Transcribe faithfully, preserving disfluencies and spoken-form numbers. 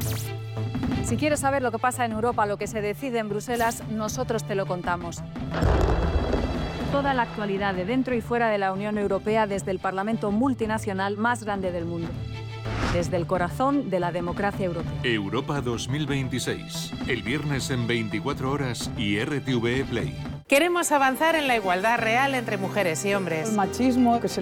Si quieres saber lo que pasa en Europa, lo que se decide en Bruselas, nosotros te lo contamos. Toda la actualidad de dentro y fuera de la Unión Europea desde el Parlamento multinacional más grande del mundo. Desde el corazón de la democracia europea. Europa dos mil veintiséis. El viernes en veinticuatro horas y R T V E Play. Queremos avanzar en la igualdad real entre mujeres y hombres. El machismo que se